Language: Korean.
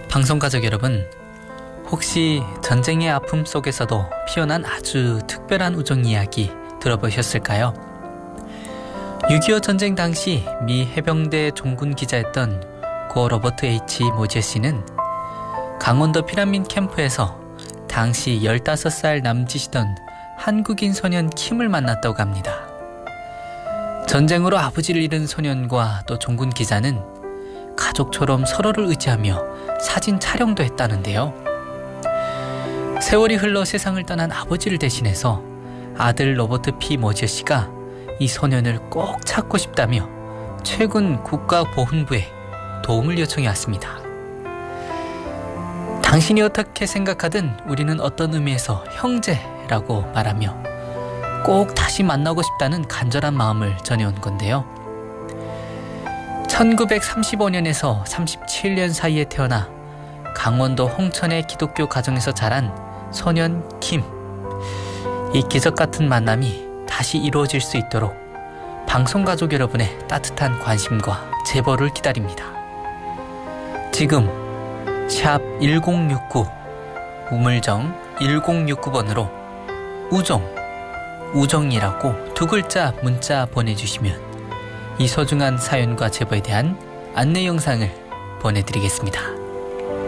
방송가족 여러분, 혹시 전쟁의 아픔 속에서도 피어난 아주 특별한 우정 이야기 들어보셨을까요? 6.25 전쟁 당시 미 해병대 종군 기자였던 고 로버트 H. 모제 씨는 강원도 피난민 캠프에서 당시 15살 남짓이던 한국인 소년 킴을 만났다고 합니다. 전쟁으로 아버지를 잃은 소년과 또 종군 기자는 가족처럼 서로를 의지하며 사진 촬영도 했다는데요. 세월이 흘러 세상을 떠난 아버지를 대신해서 아들 로버트 P. 모제 씨가 이 소년을 꼭 찾고 싶다며 최근 국가보훈부에 도움을 요청해 왔습니다. 당신이 어떻게 생각하든 우리는 어떤 의미에서 형제라고 말하며 꼭 다시 만나고 싶다는 간절한 마음을 전해온 건데요. 1935년에서 37년 사이에 태어나 강원도 홍천의 기독교 가정에서 자란 소년 킴. 이 기적 같은 만남이 다시 이루어질 수 있도록 방송가족 여러분의 따뜻한 관심과 제보를 기다립니다. 지금 샵 1069 우물정 1069번으로 우정이라고 2글자 문자 보내주시면 이 소중한 사연과 제보에 대한 안내 영상을 보내드리겠습니다.